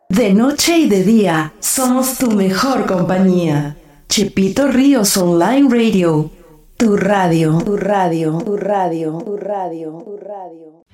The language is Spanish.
De noche y de día, somos tu mejor compañía. Chepito Ríos Online Radio. Tu radio, tu radio, tu radio, tu radio, tu radio.